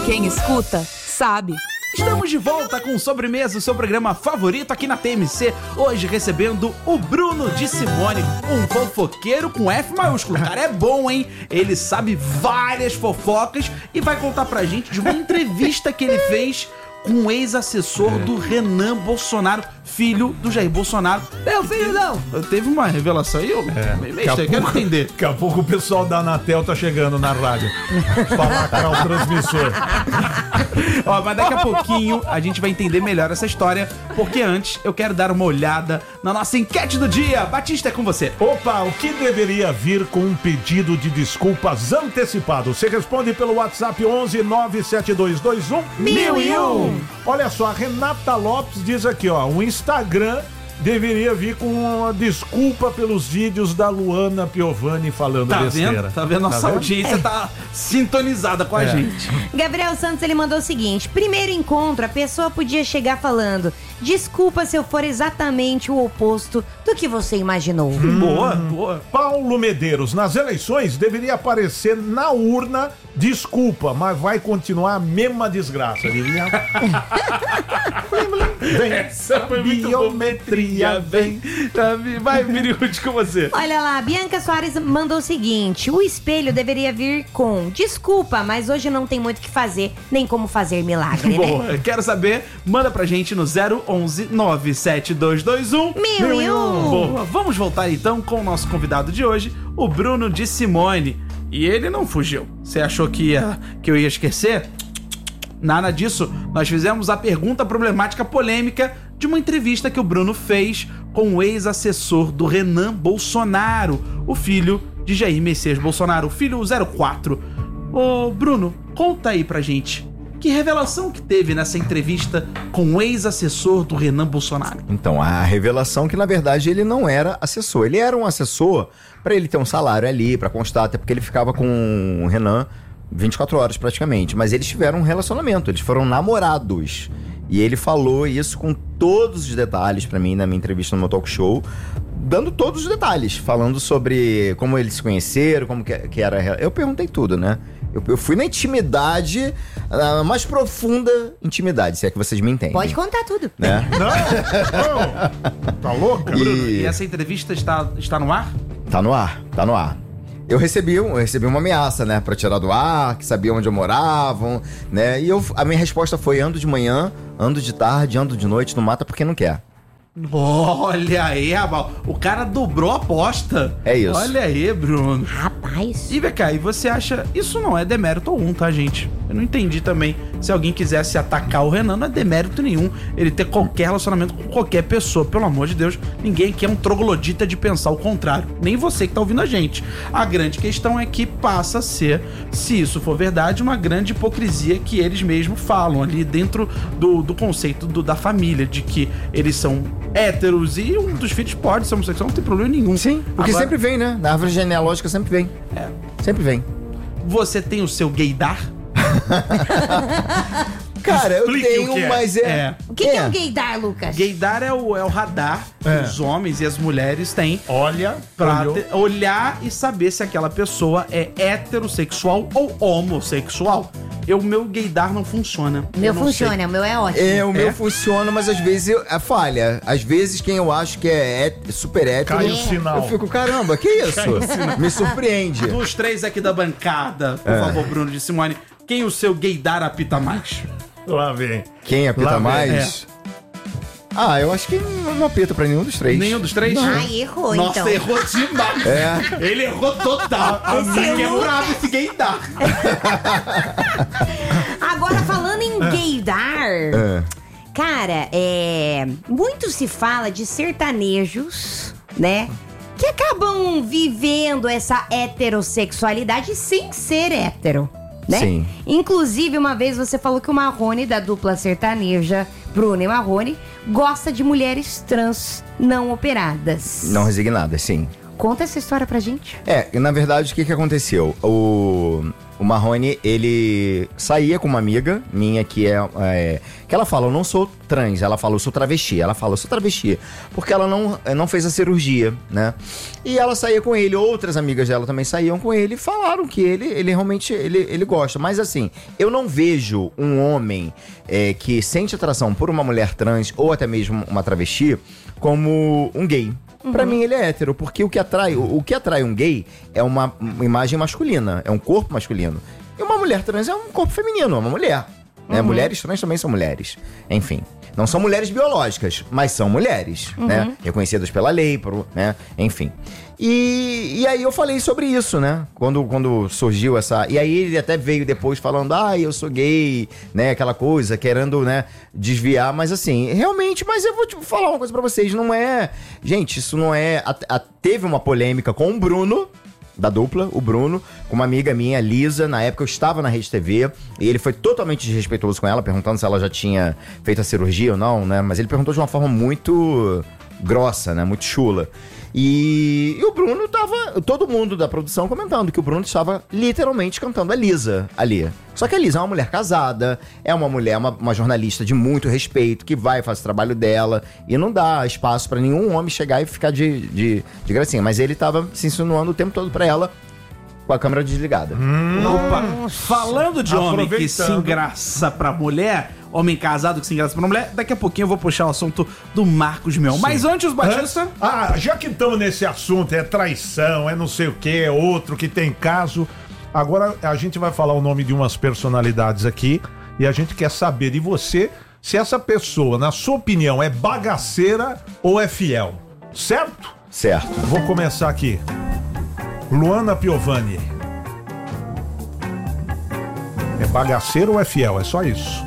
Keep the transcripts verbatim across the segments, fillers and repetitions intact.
Quem escuta, sabe. Estamos de volta com Sobremesa, o seu programa favorito aqui na T M C. Hoje recebendo o Bruno de Simone, um fofoqueiro com F maiúsculo. O cara é bom, hein? Ele sabe várias fofocas e vai contar pra gente de uma entrevista que ele fez com um ex-assessor é. do Renan Bolsonaro, filho do Jair Bolsonaro. Meu filho não! Teve uma revelação aí, eu é. meio estranho, quero entender. Daqui a pouco o pessoal da Anatel tá chegando na rádio pra lacrar o transmissor. Ó, mas daqui a pouquinho a gente vai entender melhor essa história, porque antes eu quero dar uma olhada na nossa enquete do dia. Batista, é com você. Opa, o que deveria vir com um pedido de desculpas antecipado? Você responde pelo WhatsApp onze nove sete dois dois um mil e um. Olha só, a Renata Lopes diz aqui, ó, o Instagram deveria vir com uma desculpa pelos vídeos da Luana Piovani falando tá besteira. Vendo? Tá vendo? Nossa tá audiência vendo? Tá sintonizada com a é. gente. Gabriel Santos, ele mandou o seguinte: primeiro encontro, a pessoa podia chegar falando: desculpa se eu for exatamente o oposto do que você imaginou. Hum. Boa, boa. Paulo Medeiros, nas eleições deveria aparecer na urna: desculpa, mas vai continuar a mesma desgraça. Devia... Vem, essa foi muito biometria, vem. Vai, Miriute, com você. Olha lá, Bianca Soares mandou o seguinte: o espelho deveria vir com desculpa, mas hoje não tem muito o que fazer, nem como fazer milagre, Boa, né? Quero saber, manda pra gente no zero onze nove sete dois dois um mil e um. Boa, vamos voltar então com o nosso convidado de hoje, o Bruno de Simone. E ele não fugiu. Você achou que, ia, que eu ia esquecer? Nada disso. Nós fizemos a pergunta problemática polêmica de uma entrevista que o Bruno fez com o ex-assessor do Renan Bolsonaro, o filho de Jair Messias Bolsonaro, o filho zero quatro. Ô, Bruno, conta aí pra gente. Que revelação que teve nessa entrevista com o ex-assessor do Renan Bolsonaro? Então, a revelação é que, na verdade, ele não era assessor. Ele era um assessor pra ele ter um salário ali, pra constar, até porque ele ficava com o Renan vinte e quatro horas praticamente. Mas eles tiveram um relacionamento, eles foram namorados. E ele falou isso com todos os detalhes pra mim na minha entrevista no meu talk show, dando todos os detalhes, falando sobre como eles se conheceram, como que, que era... Eu perguntei tudo, né? Eu, eu fui na intimidade, a mais profunda intimidade, se é que vocês me entendem. Pode contar tudo. Né? Não, não. Tá louca? E... Bruno, e essa entrevista está, está no ar? Tá no ar, tá no ar. Eu recebi, eu recebi uma ameaça, né, pra tirar do ar, que sabia onde eu morava, né, e eu, a minha resposta foi: ando de manhã, ando de tarde, ando de noite, não mata porque não quer. Olha aí, Abal, o cara dobrou a aposta. É isso. Olha aí, Bruno. Rapaz. E, Vecai, e você acha... Isso não é demérito algum, tá, gente? Eu não entendi também. Se alguém quisesse atacar o Renan, não é demérito nenhum ele ter qualquer relacionamento com qualquer pessoa. Pelo amor de Deus, ninguém aqui é um troglodita de pensar o contrário. Nem você que tá ouvindo a gente. A grande questão é que passa a ser, se isso for verdade, uma grande hipocrisia que eles mesmos falam ali dentro do, do conceito do, da família, de que eles são héteros e um dos filhos pode ser homossexual, não tem problema nenhum. Sim, porque Agora, sempre vem, né? Na árvore genealógica sempre vem. É. Sempre vem. Você tem o seu gaydar? Cara, eu Explique tenho, o que é. mas é... É. O que é, que é um gaydar, Lucas? Gaydar é o, é o radar que É. os homens e as mulheres têm Olha, pra olhou. te- olhar e saber se aquela pessoa é heterossexual ou homossexual. O meu gaydar não funciona. O meu Eu não funciona, sei. o meu é ótimo. É, o meu É? funciona, mas às vezes eu, é falha. Às vezes quem eu acho que é, hé- super hétero, Cai o É. sinal. eu fico, caramba, que isso? Me surpreende. Dos três aqui da bancada, por É. favor, Bruno de Simone, quem o seu gaydar apita mais? Lá vem. Quem apita Lá vem. mais? Ah, eu acho que não, não apita pra nenhum dos três. Nenhum dos três? Ai, errou, Nossa, então. errou demais. É. Ele errou total. Esse Esse é errou. bravo esse gaydar. Agora, falando em gaydar, É. cara, é... muito se fala de sertanejos, né? Que acabam vivendo essa heterossexualidade sem ser hétero, né? Sim. Inclusive, uma vez você falou que o Marrone, da dupla sertaneja Bruno e Marrone, gosta de mulheres trans não operadas. Não resignadas, sim. Conta essa história pra gente. É, e na verdade, o que que aconteceu? O... O Marrone, ele saía com uma amiga minha que é, é... que ela fala, eu não sou trans. Ela fala, eu sou travesti. Ela fala, eu sou travesti. Porque ela não, não fez a cirurgia, né? E ela saía com ele. Outras amigas dela também saíam com ele. E falaram que ele, ele realmente, ele, ele gosta. Mas assim, eu não vejo um homem é, que sente atração por uma mulher trans ou até mesmo uma travesti como um gay. Uhum. Pra mim ele é hétero, porque o que atrai, o, o que atrai um gay é uma, uma imagem masculina, é um corpo masculino. E uma mulher trans é um corpo feminino, é uma mulher. Né? Uhum. Mulheres trans também são mulheres. Enfim, não são mulheres biológicas, mas são mulheres, uhum. né? Reconhecidas pela lei, por, né? Enfim. E, e aí eu falei sobre isso, né? Quando, quando surgiu essa... E aí ele até veio depois falando, ah, eu sou gay, né? Aquela coisa, querendo, né, desviar. Mas assim, realmente, mas eu vou te falar uma coisa pra vocês, não é... Gente, isso não é... A, a, teve uma polêmica com o Bruno, da dupla, o Bruno, com uma amiga minha, Lisa. Na época eu estava na Rede T V e ele foi totalmente desrespeitoso com ela, perguntando se ela já tinha feito a cirurgia ou não, né? Mas ele perguntou de uma forma muito grossa, né? Muito chula. E, e o Bruno tava... Todo mundo da produção comentando que o Bruno estava literalmente cantando a Lisa ali. Só que a Lisa é uma mulher casada, é uma mulher, uma, uma jornalista de muito respeito, que vai fazer o trabalho dela, e não dá espaço pra nenhum homem chegar e ficar de, de, de gracinha. Mas ele tava se insinuando o tempo todo pra ela, com a câmera desligada. Hum. Opa, falando de homem que se engraça pra mulher, homem casado que se engraça pra mulher, daqui a pouquinho eu vou puxar o assunto do Marcos Mion. Sim. Mas antes, Batista... Ah, já que estamos nesse assunto, é traição, é não sei o que, é outro que tem caso. Agora a gente vai falar o nome de umas personalidades aqui e a gente quer saber de você se essa pessoa, na sua opinião, é bagaceira ou é fiel. Certo? Certo. Vou começar aqui. Luana Piovani. É bagaceira ou é fiel? É só isso.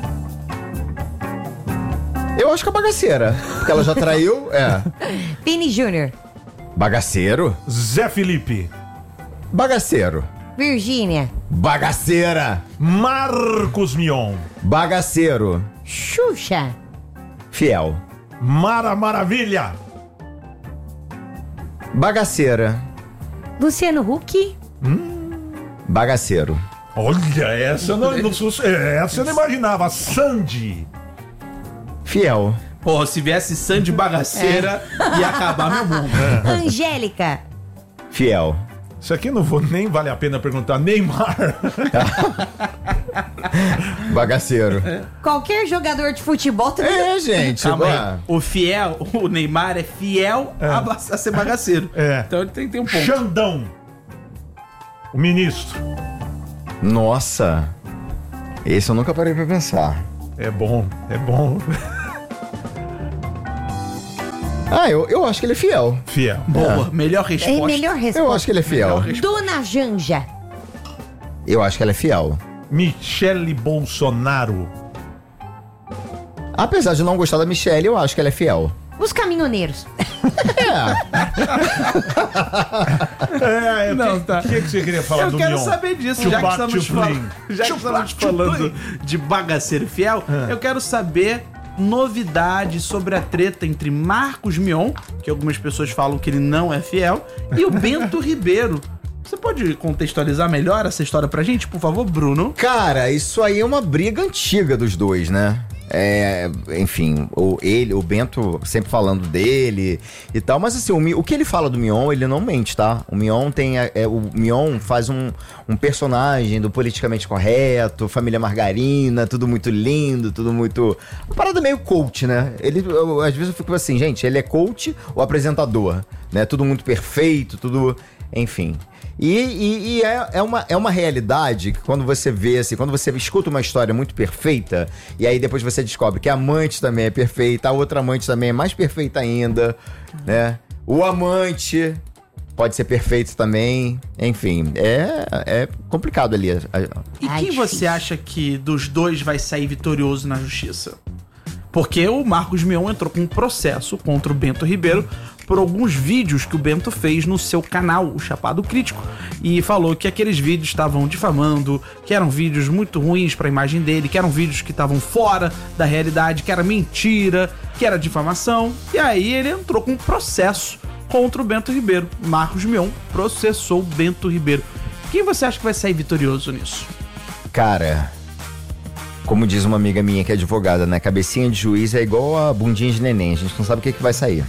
Eu acho que é bagaceira. Porque ela já traiu, é. Vini Júnior. Bagaceiro. Zé Felipe. Bagaceiro. Virgínia. Bagaceira. Marcos Mion. Bagaceiro. Xuxa. Fiel. Mara Maravilha. Bagaceira. Luciano Huck. Hum. Bagaceiro. Olha, essa eu não, não, essa eu não imaginava. Sandy. Fiel. Pô, se viesse Sandy Bagaceira, é. ia acabar meu mundo. É. Angélica. Fiel. Isso aqui não vou nem vale a pena perguntar. Neymar. Bagaceiro. É. Qualquer jogador de futebol também. É, gente. Calma aí. O fiel, o Neymar é fiel é. A, a ser bagaceiro. É. Então ele tem, tem um ponto. Xandão. O ministro. Nossa. Esse eu nunca parei pra pensar. É bom, é bom. Ah, eu, eu acho que ele é fiel. Fiel. Boa, é. melhor resposta. É melhor resposta. Eu acho que ele é fiel. Dona Janja. Eu acho que ela é fiel. Michele Bolsonaro. Apesar de não gostar da Michele, eu acho que ela é fiel. Os caminhoneiros. É. é Não, tá. O que, que você queria falar eu do quero Mion? saber disso, já que Chupac, estamos, fal... já que Chupac, estamos falando de bagaceiro fiel, é. eu quero saber novidades sobre a treta entre Marcos Mion, que algumas pessoas falam que ele não é fiel, e o Bento Ribeiro. Você pode contextualizar melhor essa história pra gente, por favor, Bruno? Cara, isso aí é uma briga antiga dos dois, né? É, enfim, o, ele, o Bento sempre falando dele e tal, mas assim, o, o que ele fala do Mion, ele não mente, tá? O Mion tem, é, o Mion faz um, um personagem do politicamente correto, família margarina, tudo muito lindo, tudo muito... Uma parada meio coach, né? Ele, eu, às vezes eu fico assim, gente, ele é coach ou apresentador, né? Tudo muito perfeito, tudo... Enfim... E, e, e é, é, uma, é uma realidade que quando você vê, assim, quando você escuta uma história muito perfeita, e aí depois você descobre que a amante também é perfeita, a outra amante também é mais perfeita ainda, né? O amante pode ser perfeito também, enfim, é, é complicado ali. E quem você acha que dos dois vai sair vitorioso na justiça? Porque o Marcos Mion entrou com um processo contra o Bento Ribeiro por alguns vídeos que o Bento fez no seu canal, o Chapado Crítico, e falou que aqueles vídeos estavam difamando, que eram vídeos muito ruins para a imagem dele, que eram vídeos que estavam fora da realidade, que era mentira, que era difamação, e aí ele entrou com um processo contra o Bento Ribeiro. Marcos Mion processou o Bento Ribeiro. Quem você acha que vai sair vitorioso nisso? Cara, como diz uma amiga minha que é advogada, né? Cabecinha de juiz é igual a bundinha de neném. A gente não sabe o que, que vai sair.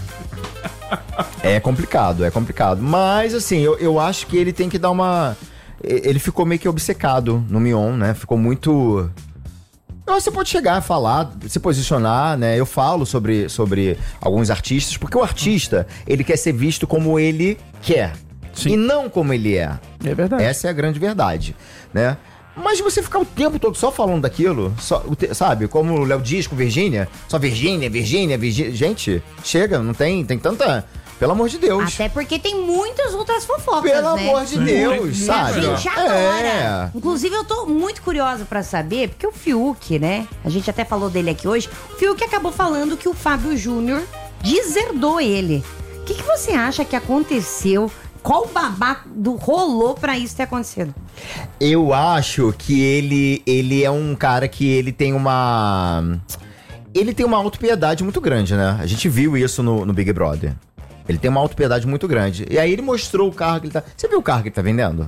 É complicado, é complicado. Mas, assim, eu, eu acho que ele tem que dar uma... Ele ficou meio que obcecado no Mion, né? Ficou muito... Você pode chegar a falar, se posicionar, né? Eu falo sobre, sobre alguns artistas, porque o artista, ele quer ser visto como ele quer. Sim. E não como ele é. É verdade. Essa é a grande verdade, né? Mas você ficar o tempo todo só falando daquilo, só, sabe? Como o Léo diz com Virgínia, só Virgínia, Virgínia, Virgínia. Gente, chega, não tem, tem tanta... Pelo amor de Deus. Até porque tem muitas outras fofocas, Pelo né? amor de Deus, E sabe? a gente adora. É. Inclusive, eu tô muito curiosa pra saber, porque o Fiuk, né? A gente até falou dele aqui hoje. O Fiuk acabou falando que o Fábio Júnior deserdou ele. O que, que você acha que aconteceu? Qual babado rolou pra isso ter acontecido? Eu acho que ele, ele é um cara que ele tem uma... Ele tem uma autopiedade muito grande, né? A gente viu isso no, no Big Brother. Ele tem uma autopiedade muito grande. E aí ele mostrou o carro que ele tá... Você viu o carro que ele tá vendendo?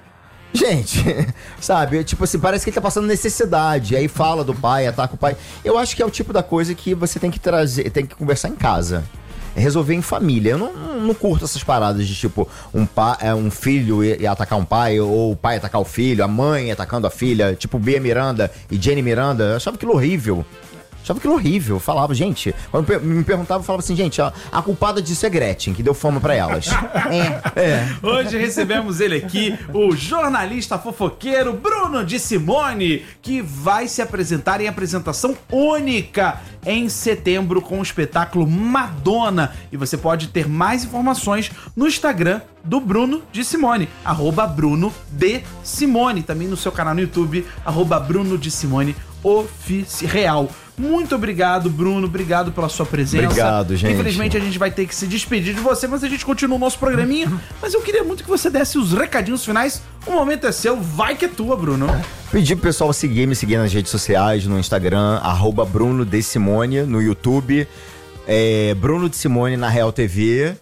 Gente, sabe? Tipo assim, parece que ele tá passando necessidade. Aí fala do pai, ataca o pai. Eu acho que é o tipo da coisa que você tem que trazer... Tem que conversar em casa. Resolver em família. Eu não, não curto essas paradas de tipo um, pa, é, um filho e, e atacar um pai, ou o pai atacar o filho, a mãe atacando a filha, tipo Bia Miranda e Jenny Miranda. Eu achava aquilo horrível. Achava aquilo horrível. Eu falava, gente, quando me perguntava, eu falava assim, gente, a, a culpada disso é Gretchen, que deu fama pra elas. É. É. Hoje recebemos ele aqui, o jornalista fofoqueiro Bruno de Simone, que vai se apresentar em apresentação única em setembro com o espetáculo Madonna. E você pode ter mais informações no Instagram do Bruno de Simone, arroba Bruno de Simone. Também no seu canal no YouTube, arroba Bruno de Simone Oficial. Muito obrigado, Bruno. Obrigado pela sua presença. Obrigado, gente. Infelizmente, a gente vai ter que se despedir de você, mas a gente continua o nosso programinha. Mas eu queria muito que você desse os recadinhos finais. O momento é seu. Vai que é tua, Bruno. Pedir pro pessoal seguir, me seguir nas redes sociais, no Instagram, arroba Bruno de Simone, no YouTube, é, Bruno de Simone na Real T V.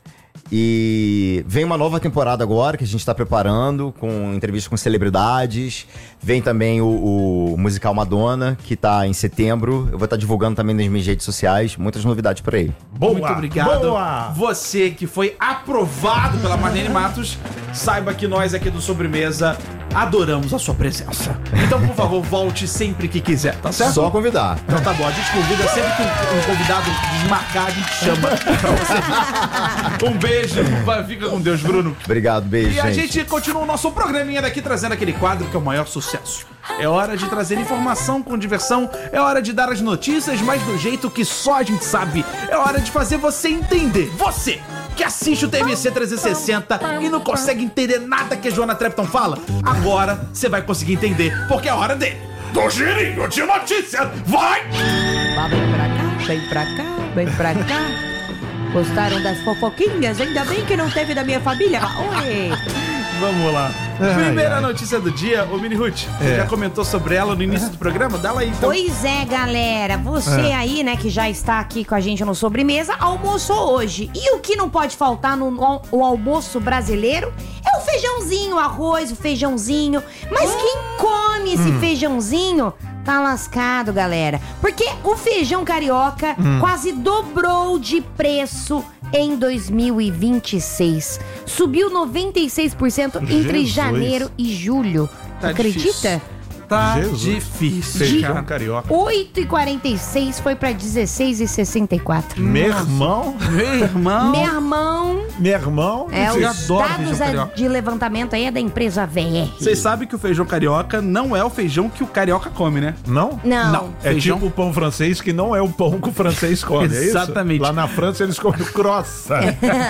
E vem uma nova temporada agora que a gente tá preparando, com entrevistas com celebridades. Vem também o, o musical Madonna, que tá em setembro. Eu vou estar divulgando também nas minhas redes sociais. Muitas novidades por aí. Boa, Muito obrigado. boa. Você que foi aprovado pela Marlene Matos, saiba que nós aqui do Sobremesa adoramos a sua presença. Então, por favor, volte sempre que quiser, tá certo? Só convidar. Então tá bom, a gente convida sempre que um, um convidado desmarcar, a gente chama pra você. Um beijo, vai, fica com Deus, Bruno. Obrigado, beijo, E gente. a gente continua o nosso programinha daqui, trazendo aquele quadro que é o maior sucesso. É hora de trazer informação com diversão, é hora de dar as notícias, mas do jeito que só a gente sabe. É hora de fazer você entender. Você que assiste o T M C trezentos e sessenta e não consegue entender nada que a Joana Trepton fala, agora você vai conseguir entender, porque é hora dele. Do girinho de notícias, vai! Vem pra cá, vem pra cá, vem pra cá. Gostaram das fofoquinhas? Ainda bem que não teve da minha família. Oi! Vamos lá. Primeira ai. notícia do dia, ô Mini Ruth, você É. já comentou sobre ela no início do programa? Dá lá aí, então. Pois é, galera. Você É. aí, né, que já está aqui com a gente no Sobremesa, almoçou hoje. E o que não pode faltar no, no o almoço brasileiro é o feijãozinho, o arroz, o feijãozinho. Mas quem come esse feijãozinho tá lascado, galera. Porque o feijão carioca quase dobrou de preço em dois mil e vinte e seis. Subiu noventa e seis por cento entre Jesus. janeiro e julho. Tá Acredita? difícil. Tá Jesus. difícil, Feijão cara. carioca. oito e quarenta e seis foi pra dezesseis e sessenta e quatro. Meu irmão, Meu irmão. Meu irmão, meu irmão. é, eu os adoro dados feijão é carioca. de levantamento aí é da empresa V R. Vocês sabem que o feijão carioca não é o feijão que o carioca come, né? Não? Não. Não. É Feijão? tipo o pão francês, que não é o pão que o francês come, é isso? Exatamente. Lá na França eles comem croissant,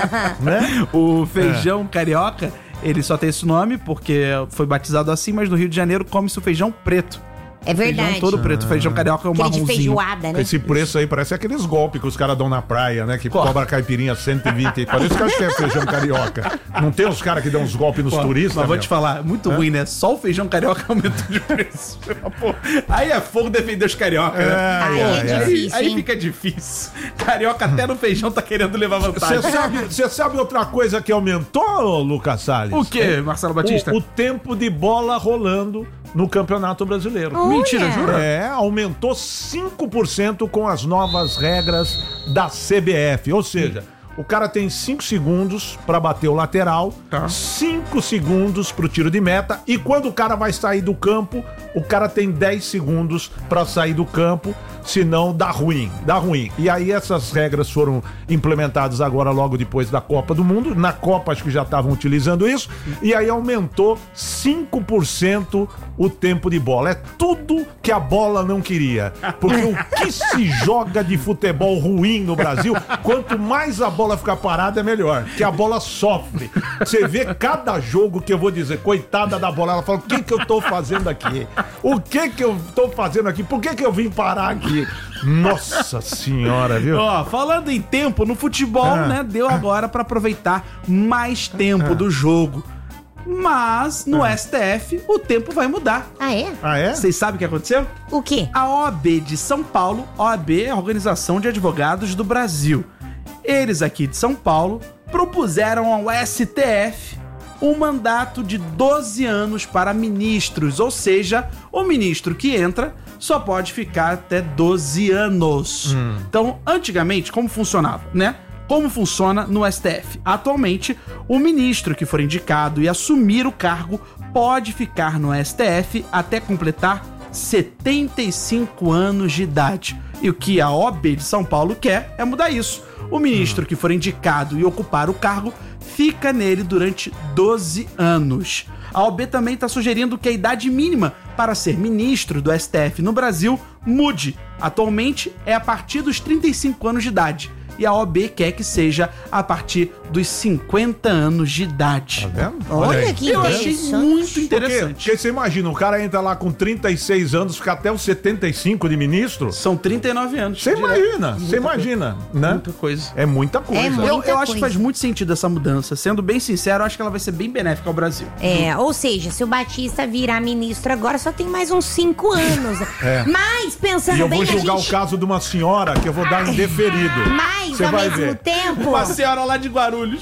né? O feijão carioca, ele só tem esse nome porque foi batizado assim, mas no Rio de Janeiro come-se o feijão preto. É verdade. Feijão todo preto. Feijão carioca é um Aquele de marronzinho. feijoada, né? Esse preço aí parece aqueles golpes que os caras dão na praia, né? Que cobra caipirinha cento e vinte. Parece que acho que é feijão carioca. Não tem os caras que dão uns golpes nos Pô, turistas? Mas vou meu? te falar, muito ruim, né? Só o feijão carioca aumentou de preço. Pô, aí é fogo defender os carioca, né? É, Aí é é, é. difícil, Aí hein? fica difícil. Carioca até no feijão tá querendo levar vantagem. Você sabe, você sabe outra coisa que aumentou, Lucas Salles? O quê, Marcelo Batista? O, o tempo de bola rolando no Campeonato Brasileiro. Olha. Mentira, jura? É, aumentou cinco por cento com as novas regras da C B F. Ou seja, o cara tem cinco segundos pra bater o lateral, Tá. cinco segundos pro tiro de meta, e quando o cara vai sair do campo, o cara tem dez segundos pra sair do campo, senão dá ruim, dá ruim. E aí essas regras foram implementadas agora logo depois da Copa do Mundo. Na Copa acho que já estavam utilizando isso, e aí aumentou cinco por cento o tempo de bola. É tudo que a bola não queria. Porque o que se joga de futebol ruim no Brasil, quanto mais a bola ficar parada é melhor, que a bola sofre. Você vê cada jogo que eu vou dizer, coitada da bola, ela fala, o que que eu tô fazendo aqui? O que que eu tô fazendo aqui? Por que que eu vim parar aqui? Nossa senhora, viu? Ó, falando em tempo, no futebol, Ah. né, deu agora pra aproveitar mais tempo do jogo. Mas no S T F o tempo vai mudar. Ah, é? Ah, é? Vocês sabem o que aconteceu? O quê? A O A B de São Paulo, O A B é a Organização de Advogados do Brasil. Eles aqui de São Paulo propuseram ao S T F um mandato de doze anos para ministros, ou seja, o ministro que entra só pode ficar até doze anos. Então, antigamente, como funcionava, né? Como funciona no S T F? Atualmente, o ministro que for indicado e assumir o cargo pode ficar no S T F até completar setenta e cinco anos de idade. E o que a O A B de São Paulo quer é mudar isso. O ministro que for indicado e ocupar o cargo fica nele durante doze anos. A O A B também está sugerindo que a idade mínima para ser ministro do S T F no Brasil mude. Atualmente é a partir dos trinta e cinco anos de idade. E a O A B quer que seja a partir dos cinquenta anos de idade. Tá vendo? Olha aí. que Eu achei interessante. muito Porque, interessante. porque você imagina, o cara entra lá com trinta e seis anos, fica até os setenta e cinco de ministro. São trinta e nove anos. Você direto. imagina, você imagina, né? Muita coisa. É muita coisa. É muito. Eu, Muita eu acho que coisa. faz muito sentido essa mudança. Sendo bem sincero, eu acho que ela vai ser bem benéfica ao Brasil. É, ou seja, se o Batista virar ministro agora, só tem mais uns cinco anos. É. Mas, pensando E eu bem, vou julgar a gente... o caso de uma senhora que eu vou dar indeferido. Mas, Você ao vai mesmo ver. tempo... Uma senhora lá de Guarulhos.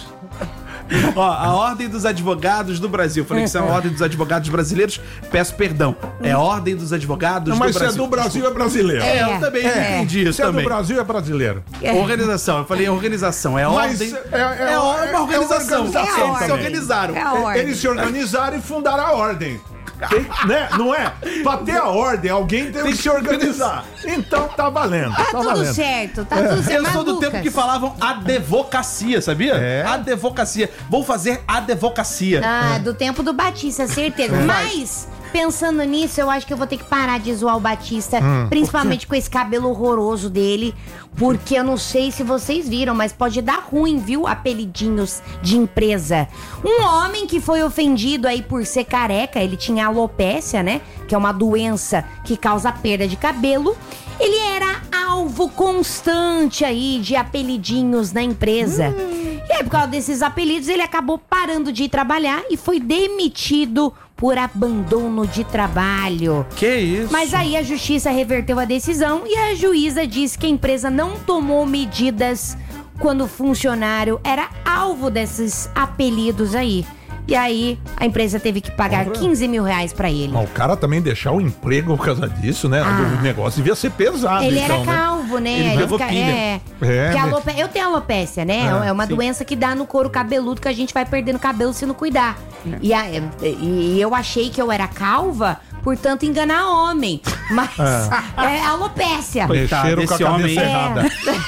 Ó, a Ordem dos Advogados do Brasil. Falei que isso é a Ordem dos Advogados Brasileiros. Peço perdão. É a Ordem dos Advogados Mas do se é Brasil. do Brasil, é brasileiro. É, eu também É. entendi isso Se é do também. Brasil, é brasileiro. Organização, eu falei organização, é Mas ordem. é- é- é, é- uma é organização. organização Eles se também. organizaram. É a ordem. Eles se organizaram e fundaram a ordem. Tem- né? Não é? Pra ter a ordem, alguém tem, que se organizar. Então tá valendo. Tá Tá, tudo valendo. certo, tá tudo certo. Eu Mas, sou do Lucas, tempo que falavam advocacia, sabia? É. Advocacia. Vou fazer advocacia. Ah, do tempo do Batista, certeza. Mas, pensando nisso, eu acho que eu vou ter que parar de zoar o Batista, principalmente com esse cabelo horroroso dele, porque eu não sei se vocês viram, mas pode dar ruim, viu? Apelidinhos de empresa. Um homem que foi ofendido aí por ser careca, ele tinha alopécia, né? Que é uma doença que causa perda de cabelo. Ele era alvo constante aí de apelidinhos na empresa. E aí, por causa desses apelidos, ele acabou parando de ir trabalhar e foi demitido por abandono de trabalho. Que isso? Mas aí a justiça reverteu a decisão e a juíza disse que a empresa não tomou medidas quando o funcionário era alvo desses apelidos aí. E aí a empresa teve que pagar quinze mil reais pra ele. Mas o cara também deixar o emprego por causa disso, né? O negócio devia ser pesado, Ele então, era né? calvo, né? Ele levou fica- pilha. é, É, que né? alope- Eu tenho alopécia, né? É, uma sim. doença que dá no couro cabeludo que a gente vai perdendo cabelo se não cuidar. E, a- e eu achei que eu era calva, portanto enganar homem. Mas é, alopécia. Coitado Mexeram com a desse cabeça homem. errada.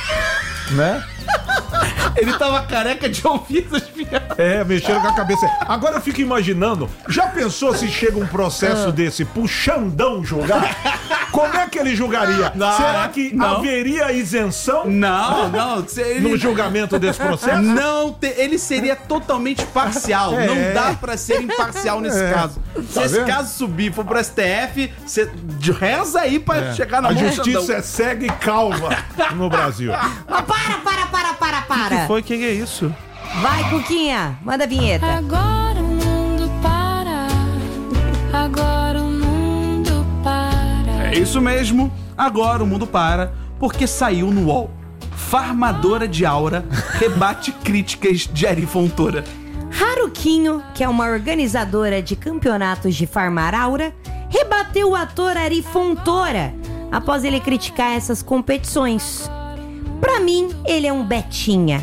Né? Ele tava careca de ouvidos, viado. É, mexeram com a cabeça. Agora eu fico imaginando, já pensou se chega um processo Ah. desse pro Xandão julgar? Como é que que ele julgaria? Não, Será que não. haveria isenção Não, não. Ele, no julgamento desse processo? Não, te- ele seria totalmente parcial. É. Não dá pra ser imparcial nesse É. caso. Se Tá esse vendo? caso subir e for pro S T F, você reza aí pra chegar na A mão do justiça Xandão. é cega e calva no Brasil. Mas para, para, para, para, para. Foi, quem é isso? Vai, Cuquinha, manda a vinheta. Agora o mundo para. Agora o mundo para. É isso mesmo. Agora o mundo para, porque saiu no U O L. Farmadora de aura rebate críticas de Ari Fontoura. Haruquinho, que é uma organizadora de campeonatos de farmar aura, rebateu o ator Ari Fontoura após ele criticar essas competições. Pra mim, ele é um betinha.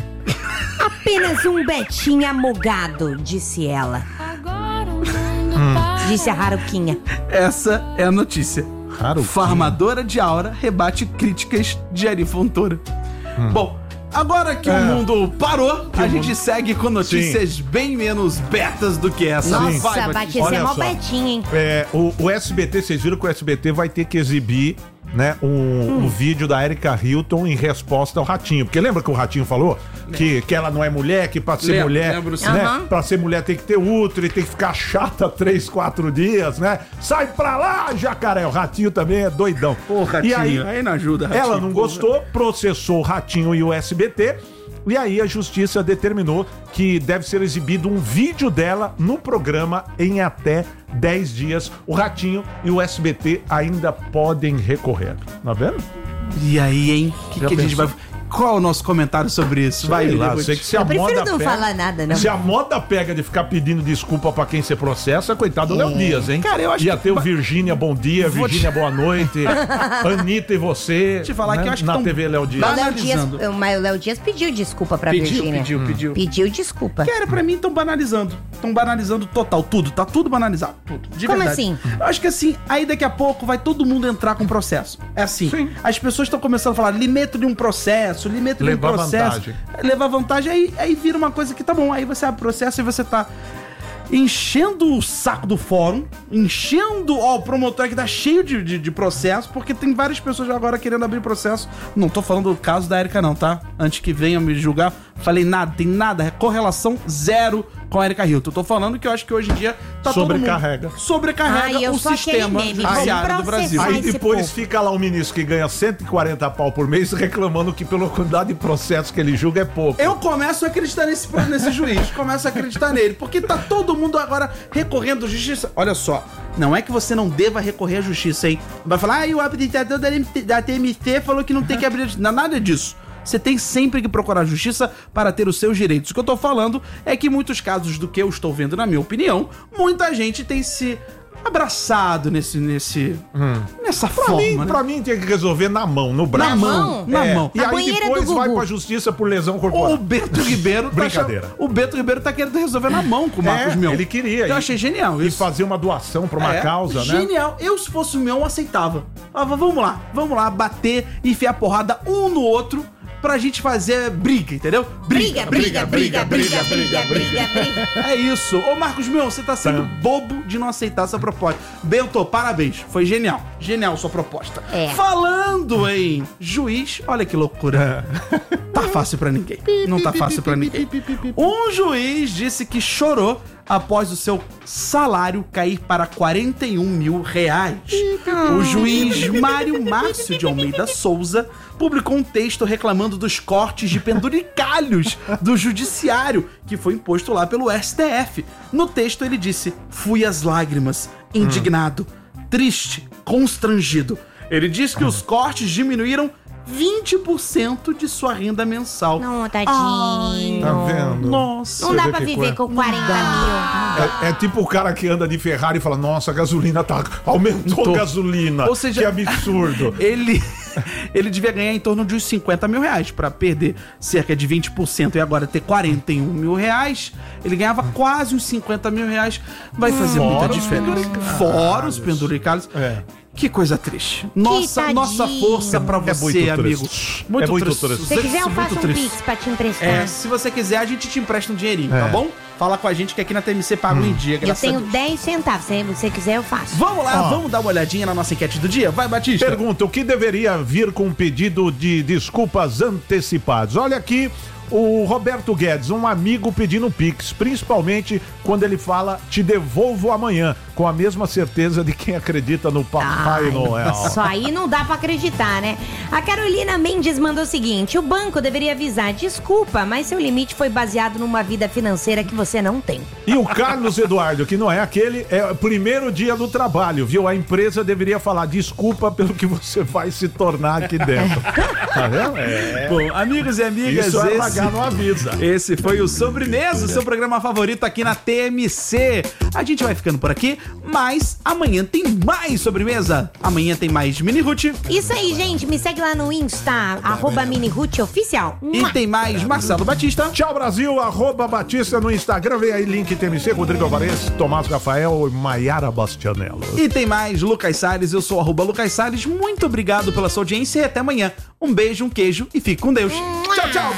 Apenas um betinha amogado, disse ela. Agora o mundo para. Disse a Haruquinha. Essa é a notícia. Haruquinha. Farmadora de aura rebate críticas de Ari Fontoura. Bom, agora que o mundo parou, a gente segue com notícias bem menos betas do que essa. Nossa, Vai, vai Batista. te Olha ser mó só. betinha, hein? É, o, o S B T, vocês viram que o S B T vai ter que exibir, né, um, um vídeo da Erika Hilton em resposta ao Ratinho. Porque lembra que o Ratinho falou que, que ela não é mulher, que pra ser Lembro, mulher, lembro, sim. né, Aham. pra ser mulher tem que ter útero e tem que ficar chata três, quatro dias, né? Sai pra lá, jacaré. O Ratinho também é doidão. Pô, Ratinho, E aí, aí não ajuda, Ratinho. ela não Porra. gostou, processou o Ratinho e o S B T. E aí a justiça determinou que deve ser exibido um vídeo dela no programa em até dez dias. O Ratinho e o S B T ainda podem recorrer. Tá vendo? E aí, hein? O que, Já que a gente vai... pensou? Qual é o nosso comentário sobre isso? Vai, Sei lá, Lili, sei que se a Eu prefiro moda não pega, falar nada, não. Se a moda pega de ficar pedindo desculpa pra quem você processa, coitado do Léo Dias, hein? Cara, eu acho Ia que- ter o Virgínia Bom Dia, Vou Virgínia Boa Noite, Anitta e você. Te falar né? que eu acho que na tão- T V Léo Dias. O Léo Dias, Banalizando. mas o Léo Dias pediu desculpa pra Pediu, Virgínia. pediu, pediu. Pediu desculpa. Cara, pra mim estão banalizando. Estão banalizando total, tudo. Tá tudo banalizado, tudo. De Como verdade. assim? Eu acho que assim, aí daqui a pouco vai todo mundo entrar com processo. É assim. Sim. As pessoas estão começando a falar limite de um processo, limite de um Levar processo. vantagem. Levar vantagem, aí, aí vira uma coisa que tá bom. Aí você abre processo e você tá enchendo o saco do fórum, enchendo, ó, o promotor aqui tá cheio de, de, de processo, porque tem várias pessoas agora querendo abrir processo. Não tô falando do caso da Erika não, tá? Antes que venham me julgar, falei nada, tem nada, correlação zero com a Erika Hilton. Eu tô falando que eu acho que hoje em dia tá Sobrecarrega. todo mundo sobrecarrega Ai, eu o sou aquele sistema meme, judiciário vamos do Brasil. processar. Aí esse depois povo. fica lá um ministro que ganha cento e quarenta pau por mês reclamando que pela quantidade de processos que ele julga é pouco. Eu começo a acreditar nesse, nesse juiz, começo a acreditar nele, porque tá todo mundo agora recorrendo à justiça. Olha só, não é que você não deva recorrer à justiça, hein? Vai falar, ah, e o habilitador da, da T M C falou que não tem que abrir... Não, nada disso. Você tem sempre que procurar justiça para ter os seus direitos. O que eu tô falando é que em muitos casos do que eu estou vendo, na minha opinião, muita gente tem se abraçado nesse, nesse, nessa Pra, forma, mim, né? pra mim tem que resolver na mão, no braço. Na mão, na É, mão. E A aí banheira depois do vai Gugu. pra justiça por lesão corporal. O Beto Ribeiro tá Brincadeira. achando- O Beto Ribeiro tá querendo resolver na mão com o Marcos É, Mion. ele queria. Eu E- achei genial E isso. fazer uma doação pra uma É, causa, né? Genial. Eu, se fosse o Mion, aceitava. Falava, vamos lá, vamos lá, bater, enfiar porrada um no outro pra gente fazer briga, entendeu? Briga, briga, briga, briga, briga, briga, briga. É isso. Ô, Marcos Mion, você tá sendo Tá. bobo de não aceitar essa proposta. Bento, parabéns. Foi genial. Genial sua proposta. É. Falando em juiz, olha que loucura. Tá fácil pra ninguém. Não tá fácil pra ninguém. Um juiz disse que chorou após o seu salário cair para quarenta e um mil reais. O juiz Mário Márcio de Almeida Souza publicou um texto reclamando dos cortes de penduricalhos do judiciário que foi imposto lá pelo S T F. No texto ele disse: fui às lágrimas, indignado, triste, constrangido. Ele disse que os cortes diminuíram vinte por cento de sua renda mensal. Não, tadinho. Tá vendo? Nossa. Não Você dá vê pra que viver coisa. com quarenta mil. É, é tipo o cara que anda de Ferrari e fala, nossa, a gasolina tá... Aumentou Tô. a gasolina. Ou seja- que absurdo. Ele, ele devia ganhar em torno de uns cinquenta mil reais pra perder cerca de vinte por cento e agora ter quarenta e um mil reais. Ele ganhava quase uns cinquenta mil reais. Vai fazer Fora muita os diferença. penduricalhos. Fora os penduricalhos. É. Que coisa triste. Nossa, tadinho. nossa força pra É você, muito amigo. triste. É muito triste. Se você quiser, eu Muito faço um triste. pix pra te emprestar. É, se você quiser, a gente te empresta um dinheirinho, É. tá bom? fala com a gente que aqui na T M C paga em dia. Eu graças a tenho Deus. dez centavos. Se você quiser, eu faço. Vamos lá, Ó. vamos dar uma olhadinha na nossa enquete do dia? Vai, Batista. Pergunta, o que deveria vir com um pedido de desculpas antecipados? Olha aqui o Roberto Guedes, um amigo pedindo Pix, principalmente quando ele fala te devolvo amanhã, com a mesma certeza de quem acredita no Papai Ai, Noel. Isso aí não dá pra acreditar, né? A Carolina Mendes mandou o seguinte: o banco deveria avisar, desculpa, mas seu limite foi baseado numa vida financeira que você não tem. E o Carlos Eduardo, que não é aquele, é o primeiro dia do trabalho, viu? A empresa deveria falar desculpa pelo que você vai se tornar aqui dentro. Tá vendo? É. Bom, amigos e amigas, Isso é esse, pagar no avisa. esse foi o Sobremesa, o seu programa favorito aqui na T M C. A gente vai ficando por aqui, mas amanhã tem mais Sobremesa. Amanhã tem mais Mini Ruth Isso aí, gente. Me segue lá no Insta, arroba MiniRuth Oficial. e tem mais Marcelo Batista. Tchau, Brasil, arroba Batista no Instagram, vem aí, link T M C, Rodrigo Alvarez, Tomás Rafael e Maiara Bastianello. E tem mais Lucas Salles, eu sou arroba Lucas Salles. Muito obrigado pela sua audiência e até amanhã. Um beijo, um queijo e fique com Deus. Tchau, tchau.